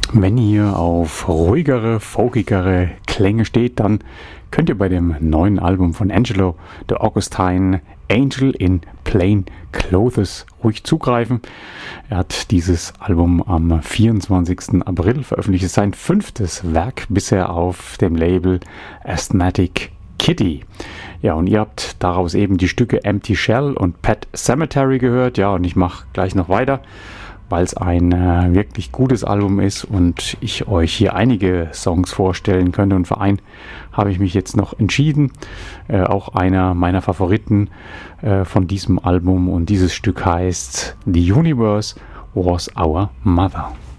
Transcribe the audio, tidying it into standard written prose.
Wenn ihr auf ruhigere, folkigere Klänge steht, dann könnt ihr bei dem neuen Album von Angelo de Augustine, Angel in Plain Clothes, ruhig zugreifen. Er hat dieses Album am 24. April veröffentlicht. Es ist sein 5. Werk bisher auf dem Label Asthmatic Kitty. Ja, und ihr habt daraus eben die Stücke Empty Shell und Pet Cemetery gehört. Ja, und ich mache gleich noch weiter, weil es ein wirklich gutes Album ist und ich euch hier einige Songs vorstellen könnte. Und für einen habe ich mich jetzt noch entschieden. Auch einer meiner Favoriten von diesem Album. Und dieses Stück heißt The Universe Was Our Mother.